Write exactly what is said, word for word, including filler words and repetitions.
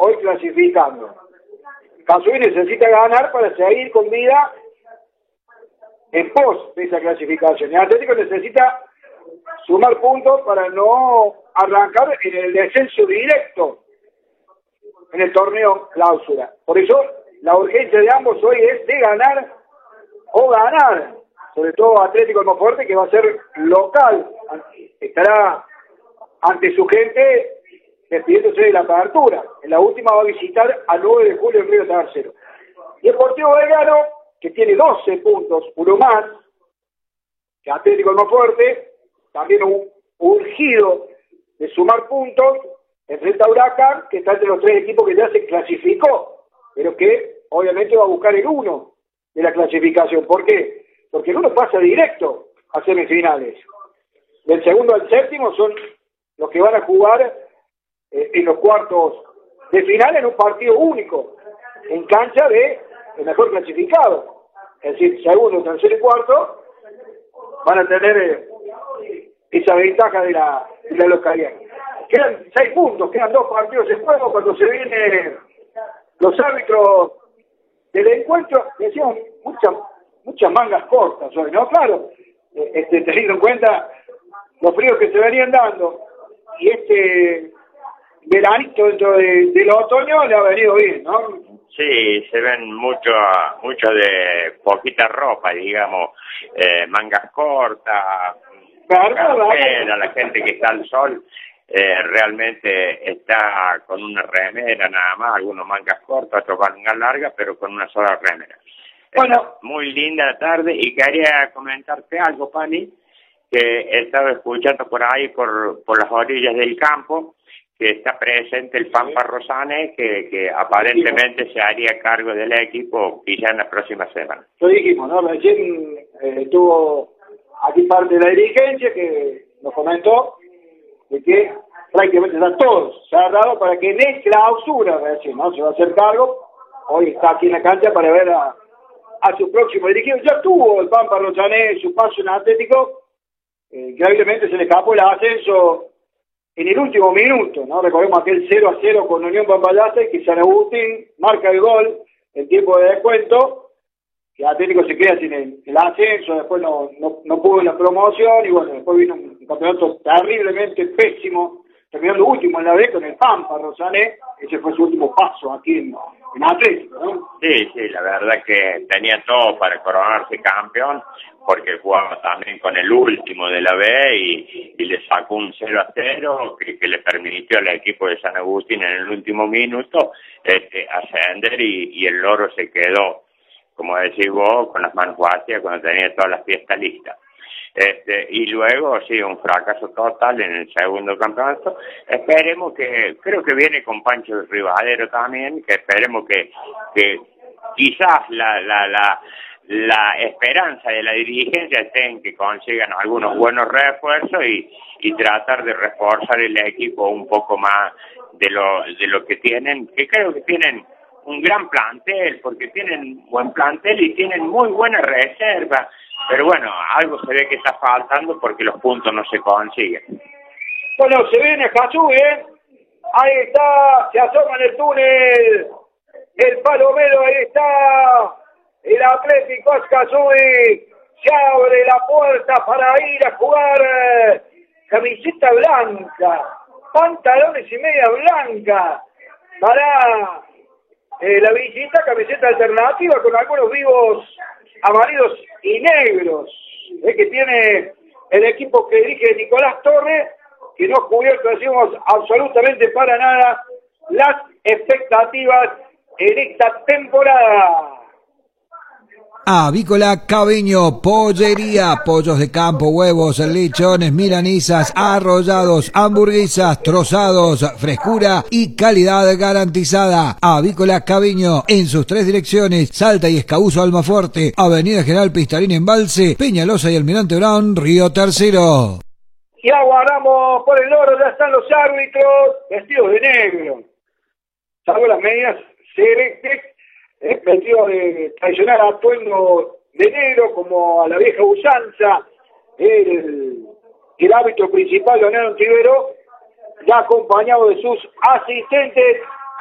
hoy clasificando. Casuí necesita ganar para seguir con vida en pos de esa clasificación. El Atlético necesita sumar puntos para no arrancar en el descenso directo en el torneo clausura. Por eso la urgencia de ambos hoy es de ganar o ganar, sobre todo Atlético Almafuerte, que va a ser local, estará ante su gente despidiéndose de la apertura. En la última va a visitar al nueve de julio en Río Tercero. Y el Deportivo Belgrano, que tiene doce puntos, uno más que Atlético Almafuerte, también un urgido de sumar puntos, enfrenta a Huracán, que está entre los tres equipos que ya se clasificó, pero que obviamente va a buscar el uno de la clasificación. ¿Por qué? Porque el uno pasa directo a semifinales. Del segundo al séptimo son los que van a jugar eh, en los cuartos de final en un partido único, en cancha de el mejor clasificado. Es decir, segundo, tercero y cuarto van a tener eh, esa ventaja de la, de la localidad. Quedan seis puntos, quedan dos partidos en juego cuando se vienen los árbitros del encuentro. Decíamos muchas muchas mangas cortas hoy, ¿no? Claro, este, teniendo en cuenta los fríos que se venían dando y este veranito dentro de, del otoño le ha venido bien, ¿no? Sí, se ven mucho mucho de poquita ropa, digamos, eh, mangas cortas, cartera, la gente que está al sol eh, realmente está con una remera nada más, algunos mangas cortas, otros mangas largas, pero con una sola remera. Bueno, muy linda la tarde y quería comentarte algo, Pani, que he estado escuchando por ahí, por, por las orillas del campo, que está presente el Pampa Rosane, que, que aparentemente se haría cargo del equipo quizá en la próxima semana. Lo dijimos, ¿no? Recién eh, estuvo aquí parte de la dirigencia que nos comentó de que prácticamente están todos cerrados para que en el clausura, recién, ¿no? Se va a hacer cargo. Hoy está aquí en la cancha para ver a, a su próximo dirigido. Ya tuvo el Pampa Rosane su paso en Atlético, eh, increíblemente se le escapó el ascenso en el último minuto, ¿no? Recordemos aquel cero a cero con Unión Pampalase, que San Agustín marca el gol en tiempo de descuento, que Atlético se queda sin el, el ascenso, después no, no, no pudo la promoción, y bueno, después vino un campeonato terriblemente pésimo, terminando último en la B con el Pampa Rosané. Ese fue su último paso aquí en, en Atlético, ¿no? Sí, sí, la verdad que tenía todo para coronarse campeón, porque jugaba también con el último de la B y, y le sacó un cero a cero que, que le permitió al equipo de San Agustín en el último minuto este, ascender y, y el Loro se quedó, como decís vos, con las manos vacías cuando tenía todas las fiestas listas. Este, y luego, sí, un fracaso total en el segundo campeonato. Esperemos que, creo que viene con Pancho Rivadero también, que esperemos que, que quizás la, la, la la esperanza de la dirigencia esté en que consigan algunos buenos refuerzos y, y tratar de reforzar el equipo un poco más de lo de lo que tienen, que creo que tienen un gran plantel, porque tienen buen plantel y tienen muy buena reserva, pero bueno, algo se ve que está faltando porque los puntos no se consiguen. Bueno, se viene Jesús, ¿eh? Ahí está, se asoma en el túnel el Palomero, ahí está el Atlético Escazú, se abre la puerta para ir a jugar, eh, camiseta blanca, pantalones y media blanca, para eh, la visita, camiseta alternativa con algunos vivos amarillos y negros, eh, que tiene el equipo que dirige Nicolás Torres, que no ha cubierto, decimos, absolutamente para nada las expectativas en esta temporada. Avícola Cabeño, pollería, pollos de campo, huevos, lechones, milanesas, arrollados, hamburguesas, trozados, frescura y calidad garantizada. Avícola Cabeño, en sus tres direcciones, Salta y Escabuzzo Almafuerte, Avenida General Pistarín Embalse, Peñalosa y Almirante Brown, Río Tercero. Y aguardamos por el oro, ya están los árbitros vestidos de negro, salvo las medias celestes, eh, vestidos de tradicional atuendo de negro, como a la vieja usanza. El, el árbitro principal, Leonardo Tivero, ya acompañado de sus asistentes,